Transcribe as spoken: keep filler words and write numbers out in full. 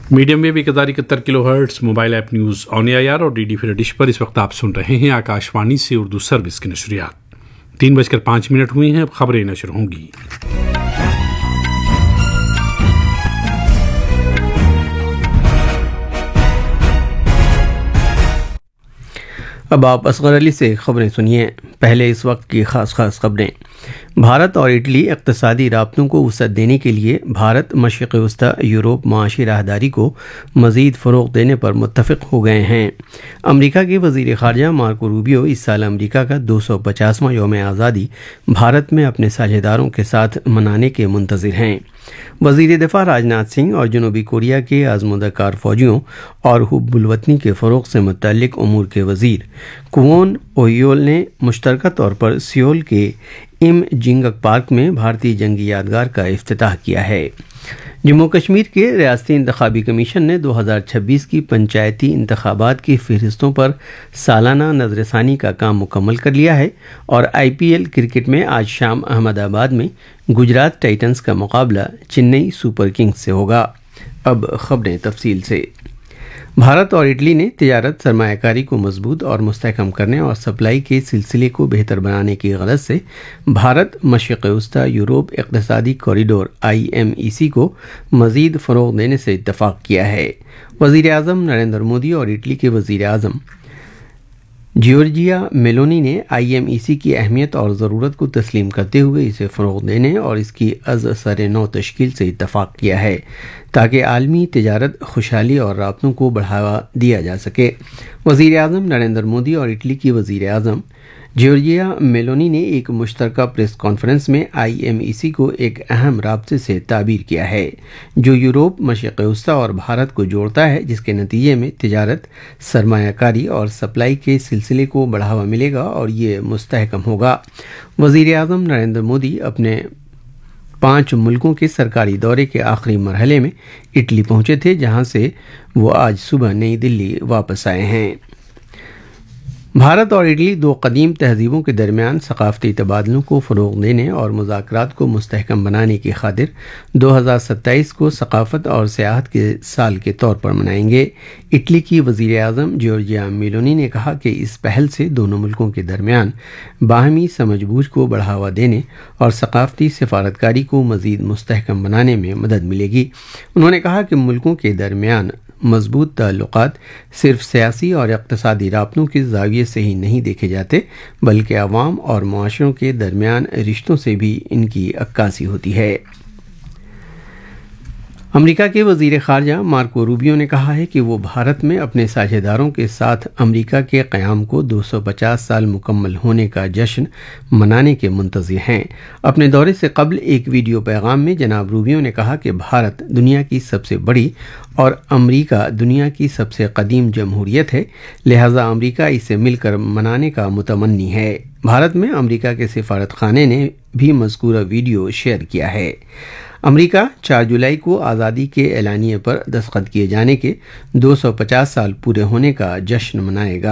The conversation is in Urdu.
میڈیم ویو ایک ہزار اکہتر کلو hertz, mobile app news on a are اور ڈی ڈی پھر ڈش پر اس وقت آپ سن رہے ہیں آکاشوانی سے اردو سروس کی نشریات۔ تین بج کر پانچ منٹ ہوئے ہیں، اب خبریں نشر ہوں گی۔ اب آپ اصغر علی سے خبریں سنیے۔ پہلے اس وقت کی خاص خاص خبریں۔ بھارت اور اٹلی اقتصادی رابطوں کو وسعت دینے کے لیے بھارت مشرق وسطی یورپ معاشی راہداری کو مزید فروغ دینے پر متفق ہو گئے ہیں۔ امریکہ کے وزیر خارجہ مارکو روبیو اس سال امریکہ کا دو سو پچاسواں یوم آزادی بھارت میں اپنے ساجھیداروں کے ساتھ منانے کے منتظر ہیں۔ وزیر دفاع راجناتھ سنگھ اور جنوبی کوریا کے آزمودہ کار فوجیوں اور حب الوطنی کے فروغ سے متعلق امور کے وزیر کوون اویول نے مشترکہ طور پر سیول کے ام جنگک پارک میں بھارتی جنگی یادگار کا افتتاح کیا ہے۔ جموں کشمیر کے ریاستی انتخابی کمیشن نے دو ہزار چھبیس کی پنچایتی انتخابات کی فہرستوں پر سالانہ نظر ثانی کا کام مکمل کر لیا ہے اور آئی پی ایل کرکٹ میں آج شام احمد آباد میں گجرات ٹائٹنز کا مقابلہ چنئی سپر کنگز سے ہوگا۔ اب خبریں تفصیل سے۔ بھارت اور اٹلی نے تجارت، سرمایہ کاری کو مضبوط اور مستحکم کرنے اور سپلائی کے سلسلے کو بہتر بنانے کی غرض سے بھارت مشرق وسطی یورپ اقتصادی کوریڈور آئی ایم ای سی کو مزید فروغ دینے سے اتفاق کیا ہے۔ وزیر اعظم نریندر مودی اور اٹلی کے وزیر اعظم جیورجیا میلونی نے آئی ایم ای سی کی اہمیت اور ضرورت کو تسلیم کرتے ہوئے اسے فروغ دینے اور اس کی از سر نو تشکیل سے اتفاق کیا ہے تاکہ عالمی تجارت، خوشحالی اور رابطوں کو بڑھاوا دیا جا سکے۔ وزیر اعظم نریندر مودی اور اٹلی کی وزیر اعظم جیورجیا میلونی نے ایک مشترکہ پریس کانفرنس میں آئی ایم ای سی کو ایک اہم رابطے سے تعبیر کیا ہے جو یورپ، مشرق وسطی اور بھارت کو جوڑتا ہے، جس کے نتیجے میں تجارت، سرمایہ کاری اور سپلائی کے سلسلے کو بڑھاوا ملے گا اور یہ مستحکم ہوگا۔ وزیر اعظم نریندر مودی اپنے پانچ ملکوں کے سرکاری دورے کے آخری مرحلے میں اٹلی پہنچے تھے، جہاں سے وہ آج صبح نئی دلی واپس آئے ہیں۔ بھارت اور اٹلی دو قدیم تہذیبوں کے درمیان ثقافتی تبادلوں کو فروغ دینے اور مذاکرات کو مستحکم بنانے کی خاطر دو ہزار ستائیس کو ثقافت اور سیاحت کے سال کے طور پر منائیں گے۔ اٹلی کی وزیر اعظم جیورجیا میلونی نے کہا کہ اس پہل سے دونوں ملکوں کے درمیان باہمی سمجھ بوجھ کو بڑھاوا دینے اور ثقافتی سفارتکاری کو مزید مستحکم بنانے میں مدد ملے گی۔ انہوں نے کہا کہ ملکوں کے درمیان مضبوط تعلقات صرف سیاسی اور اقتصادی رابطوں کے زاویے سے ہی نہیں دیکھے جاتے، بلکہ عوام اور معاشروں کے درمیان رشتوں سے بھی ان کی عکاسی ہوتی ہے۔ امریکہ کے وزیر خارجہ مارکو روبیو نے کہا ہے کہ وہ بھارت میں اپنے ساجھیداروں کے ساتھ امریکہ کے قیام کو دو سو پچاس سال مکمل ہونے کا جشن منانے کے منتظر ہیں۔ اپنے دورے سے قبل ایک ویڈیو پیغام میں جناب روبیو نے کہا کہ بھارت دنیا کی سب سے بڑی اور امریکہ دنیا کی سب سے قدیم جمہوریت ہے، لہذا امریکہ اسے مل کر منانے کا متمنی ہے۔ بھارت میں امریکہ کے سفارت خانے نے بھی مذکورہ ویڈیو شیئر کیا ہے۔ امریکہ چار جولائی کو آزادی کے اعلامیے پر دستخط کیے جانے کے دو سو پچاس سال پورے ہونے کا جشن منائے گا۔